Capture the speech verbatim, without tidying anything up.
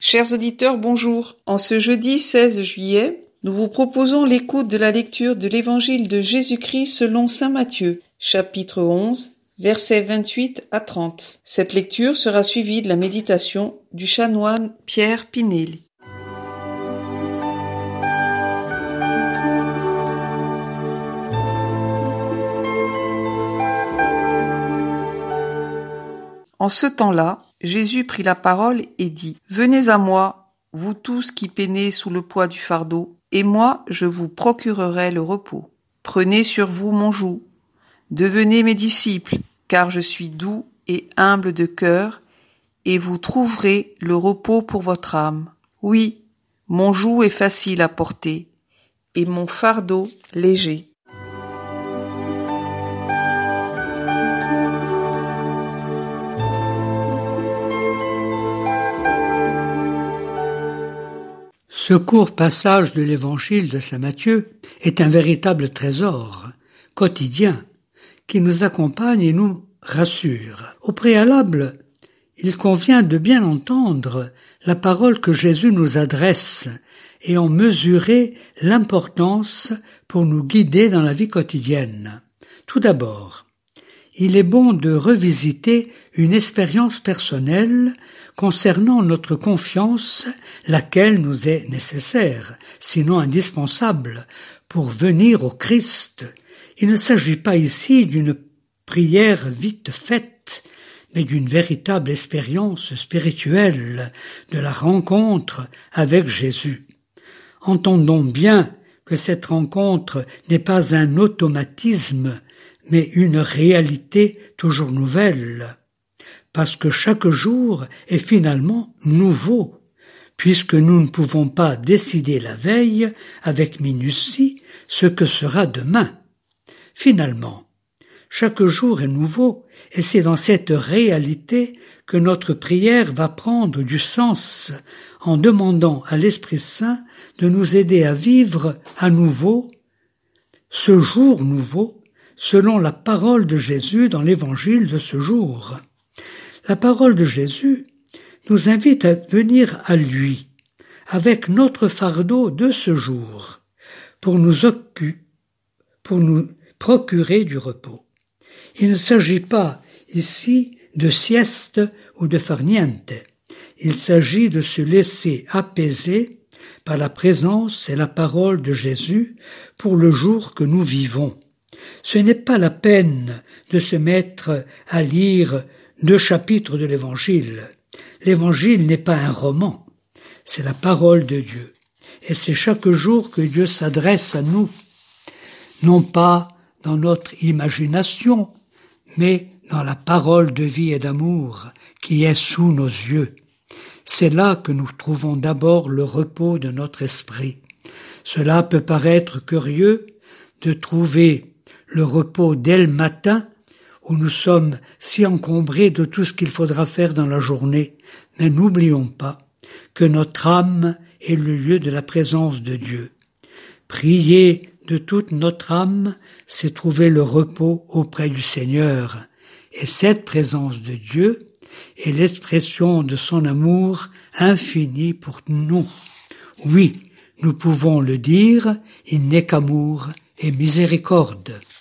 Chers auditeurs, bonjour. En ce jeudi seize juillet, nous vous proposons l'écoute de la lecture de l'Évangile de Jésus-Christ selon saint Matthieu, chapitre onze, versets vingt-huit à trente. Cette lecture sera suivie de la méditation du chanoine Pierre Pinelli. En ce temps-là, Jésus prit la parole et dit : « Venez à moi, vous tous qui peinez sous le poids du fardeau, et moi je vous procurerai le repos. Prenez sur vous mon joug, devenez mes disciples, car je suis doux et humble de cœur, et vous trouverez le repos pour votre âme. Oui, mon joug est facile à porter, et mon fardeau léger. » Ce court passage de l'évangile de saint Matthieu est un véritable trésor quotidien qui nous accompagne et nous rassure. Au préalable, il convient de bien entendre la parole que Jésus nous adresse et en mesurer l'importance pour nous guider dans la vie quotidienne. Tout d'abord, il est bon de revisiter une expérience personnelle concernant notre confiance, laquelle nous est nécessaire, sinon indispensable, pour venir au Christ. Il ne s'agit pas ici d'une prière vite faite, mais d'une véritable expérience spirituelle de la rencontre avec Jésus. Entendons bien que cette rencontre n'est pas un automatisme, mais une réalité toujours nouvelle, parce que chaque jour est finalement nouveau, puisque nous ne pouvons pas décider la veille avec minutie ce que sera demain. Finalement, chaque jour est nouveau, et c'est dans cette réalité que notre prière va prendre du sens en demandant à l'Esprit Saint de nous aider à vivre à nouveau ce jour nouveau, selon la parole de Jésus dans l'évangile de ce jour. La parole de Jésus nous invite à venir à lui, avec notre fardeau de ce jour, pour nous occuper, pour nous procurer du repos. Il ne s'agit pas ici de sieste ou de farniente. Il s'agit de se laisser apaiser par la présence et la parole de Jésus pour le jour que nous vivons. Ce n'est pas la peine de se mettre à lire deux chapitres de l'Évangile. L'Évangile n'est pas un roman, c'est la parole de Dieu. Et c'est chaque jour que Dieu s'adresse à nous, non pas dans notre imagination, mais dans la parole de vie et d'amour qui est sous nos yeux. C'est là que nous trouvons d'abord le repos de notre esprit. Cela peut paraître curieux de trouver le repos dès le matin, où nous sommes si encombrés de tout ce qu'il faudra faire dans la journée. Mais n'oublions pas que notre âme est le lieu de la présence de Dieu. Prier de toute notre âme, c'est trouver le repos auprès du Seigneur. Et cette présence de Dieu est l'expression de son amour infini pour nous. Oui, nous pouvons le dire, il n'est qu'amour et miséricorde.